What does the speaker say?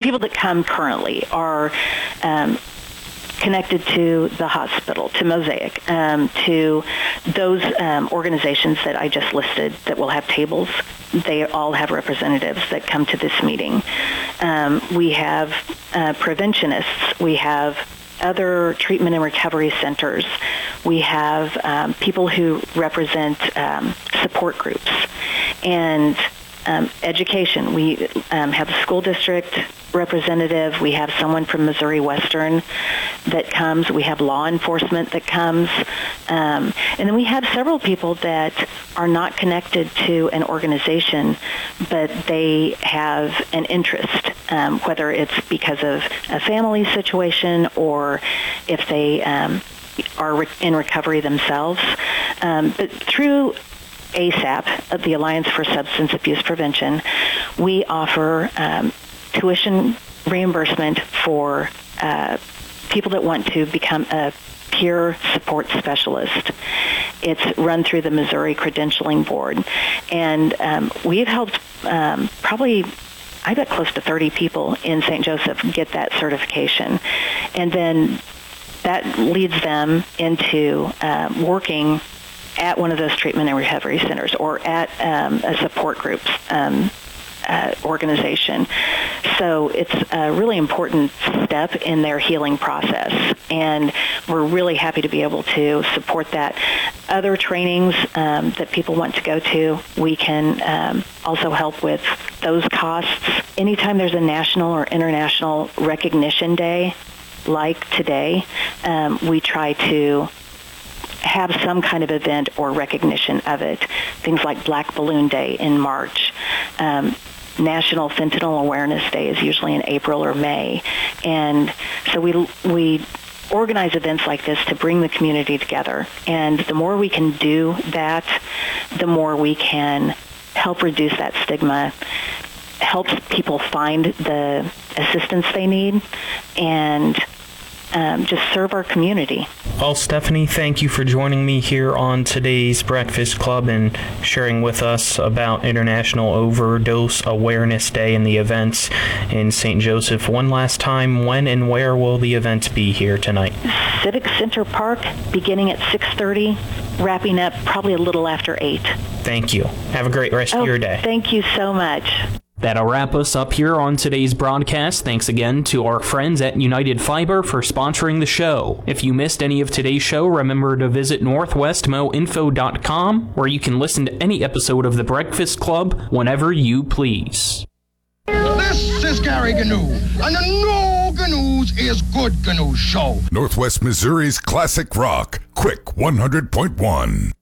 people that come currently are connected to the hospital, to Mosaic, to those organizations that I just listed that will have tables. They all have representatives that come to this meeting. We have preventionists. We have other treatment and recovery centers. We have people who represent support groups and education. We have a school district representative. We have someone from Missouri Western that comes. We have law enforcement that comes. And then we have several people that are not connected to an organization, but they have an interest, whether it's because of a family situation or if they are in recovery themselves. But through ASAP, of the Alliance for Substance Abuse Prevention, we offer tuition reimbursement for people that want to become a peer support specialist. It's run through the Missouri Credentialing Board. And we've helped probably, I bet, close to 30 people in St. Joseph get that certification. And then that leads them into working at one of those treatment and recovery centers or at a support group organization. So it's a really important step in their healing process, and we're really happy to be able to support that. Other trainings that people want to go to, we can also help with those costs. Anytime there's a national or international recognition day, like today, we try to have some kind of event or recognition of it. Things like Black Balloon Day in March. National Fentanyl Awareness Day is usually in April or May. And so we organize events like this to bring the community together. And the more we can do that, the more we can help reduce that stigma, help people find the assistance they need, and just serve our community. Well, Stephanie, thank you for joining me here on today's Breakfast Club and sharing with us about International Overdose Awareness Day and the events in St. Joseph. One last time, when and where will the events be here tonight? Civic Center Park, beginning at 6:30, wrapping up probably a little after 8. Thank you. Have a great rest of your day. Thank you so much. That'll wrap us up here on today's broadcast. Thanks again to our friends at United Fiber for sponsoring the show. If you missed any of today's show, remember to visit northwestmoinfo.com, where you can listen to any episode of The Breakfast Club whenever you please. This is Gary Gnu, and the No Gnu's is Good Gnu Show. Northwest Missouri's classic rock, Quick 100.1.